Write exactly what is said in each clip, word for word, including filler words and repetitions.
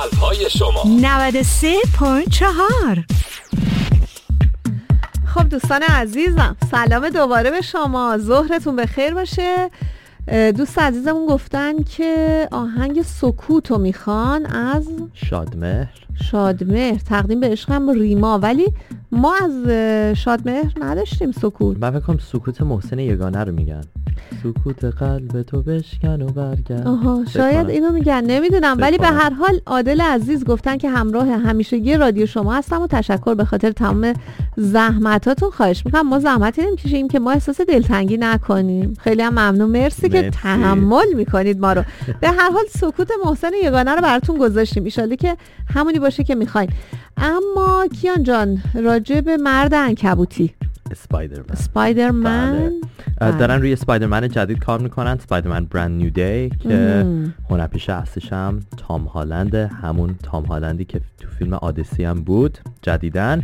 قلب‌های شما. نود و سه ممیز چهار. خب دوستان عزیزم، سلام دوباره به شما. ظهرتون بخیر باشه. دوست عزیزمون گفتن که آهنگ سکوتو میخوان از شادمهر شادمهر تقدیم به عشقم ریما، ولی ما از شادمهر نداشتیم سکوت. من فکر کنم سکوت محسن یگانه رو میگن، سکوت قلب تو بشکن و برگرد. آها شاید اینو میگن، نمیدونم، ولی به هر حال عادل عزیز گفتن که همراه همیشگی رادیو شما هستم و تشکر به خاطر تمام زحمتاتون. خواهش میکنم ما زحمتی نمیکشیم که ما احساس دلتنگی نکنیم. خیلی هم ممنون، مرسی, مرسی. که تحمل میکنید ما رو. به هر حال سکوت محسن یگانه رو براتون گذاشتیم، ان شاءالله که همونی باشه که میخواین. اما کیان جان راجع به مرد عنکبوتی اسپایدرمن اسپایدرمن دارن روی اسپایدرمن جدید کار میکنن، اسپایدرمن برند نیو دی که هنرپیشه اصلیش هم تام هالند، همون تام هالندی که تو فیلم آدیسی هم بود جدیدن.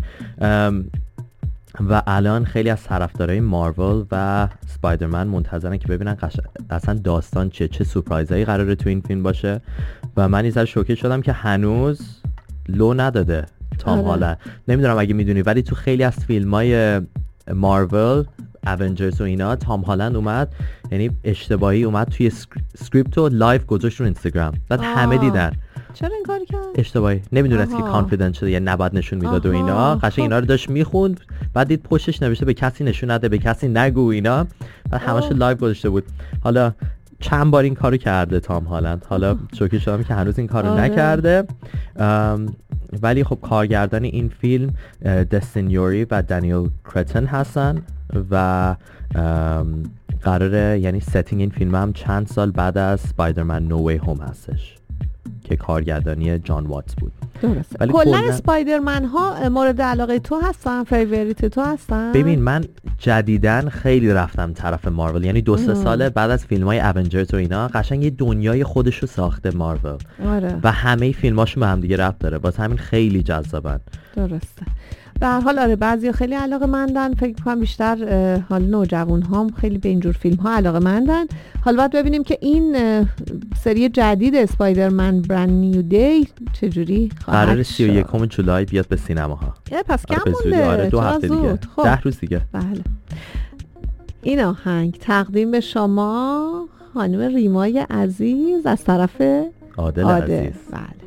و الان خیلی از طرفدارای مارول و اسپایدرمن منتظرن که ببینن قش... اصلا داستان چه چه سورپرایزایی قراره تو این فیلم باشه. و من یه ذره شوکه شدم که هنوز لو نداده تام هالند. نمیدونم اگه میدونی، ولی تو خیلی از فیلمای مارول اونجرز و اینا تام هالند اومد، یعنی اشتباهی اومد توی اسکریپتو لایو گذاشت رو اینستاگرام، بعد همه دیدن. چرا این کاری کرد؟ اشتباهی، نمیدونست که کانفیدنشال یا نباید نشون میداد و اینا. قشنگ اینا رو داشت میخوند، بعد دید پشتش نوشته به کسی نشون نده، به کسی نگو اینا، بعد همش لایو گذاشته بود. حالا چند بار این کارو کرده تام هالند، حالا شوکه شدم که هنوز این کارو آره. نکرده. ولی خب کارگردان این فیلم دستین یوری و دانیل کرتن هستن و قراره، یعنی ستینگ این فیلم هم چند سال بعد از اسپایدرمن نو وی هوم هستش که کارگردانی جان واتس بود. درسته. کلا اسپایدرمن ها مورد علاقه تو هستن؟ فیوریت تو هستن؟ ببین من جدیدن خیلی رفتم طرف مارول، یعنی دو سه ساله بعد از فیلم های اونجرز و اینا قشنگ یه دنیای خودشو ساخته مارول. آره. و همه فیلماشون به هم دیگه ربط داره، واسه همین خیلی جذابن. درسته. به هر حال آره بعضیا خیلی علاقه مندن، فکر کنم بیشتر حال نوجوان ها هم خیلی به اینجور فیلم ها علاقه مندن. حالا باید ببینیم که این سری جدید اسپایدرمن برند نیو دی چجوری خواهد قرار سی و یکم جولای بیاد به سینماها. پس کم مونده. آره دو هفته دیگه. خب. ده روز دیگه. بله. این آهنگ تقدیم به شما خانم ریمای عزیز از طرف عادل عزیز. بله.